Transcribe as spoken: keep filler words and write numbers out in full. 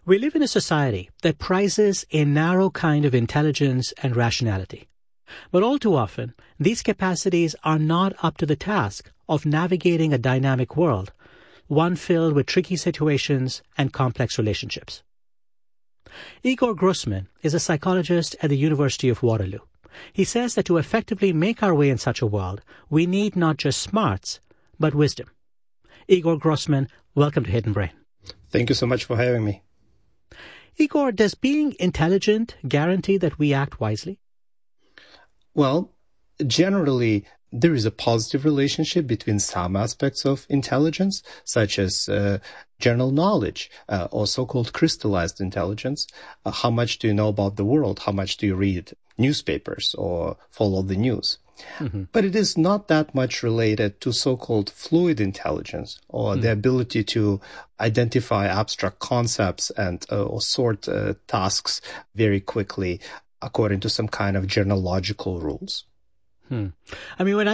We live in a society that prizes a narrow kind of intelligence and rationality. But all too often, these capacities are not up to the task of navigating a dynamic world, one filled with tricky situations and complex relationships. Igor Grossman is a psychologist at the University of Waterloo. He says that to effectively make our way in such a world, we need not just smarts, but wisdom. Igor Grossman, welcome to Hidden Brain. Thank you so much for having me. Igor, does being intelligent guarantee that we act wisely? Well, generally, there is a positive relationship between some aspects of intelligence, such as uh, general knowledge, uh, or so-called crystallized intelligence. Uh, how much do you know about the world? How much do you read newspapers or follow the news? Mm-hmm. But it is not that much related to so-called fluid intelligence, or mm. the ability to identify abstract concepts and uh, or sort uh, tasks very quickly according to some kind of general logical rules. Hmm. I mean, when